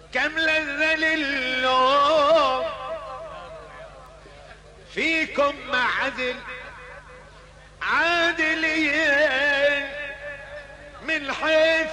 كم لذة للوم فيكم معدل عادلين من حيث